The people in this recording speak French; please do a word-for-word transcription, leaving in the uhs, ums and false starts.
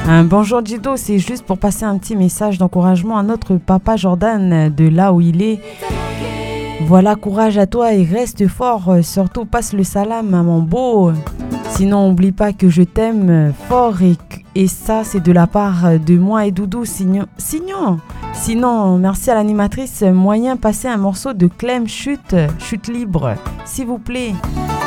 Un bonjour Dido, c'est juste pour passer un petit message d'encouragement à notre papa Jordan de là où il est. Voilà, courage à toi et reste fort, surtout passe le salam à mon beau. Sinon, oublie pas que je t'aime fort et, et ça, c'est de la part de moi et Doudou. Sinon, sinon, sinon merci à l'animatrice. Moyen passer un morceau de Clem Chute, Chute libre, s'il vous plaît.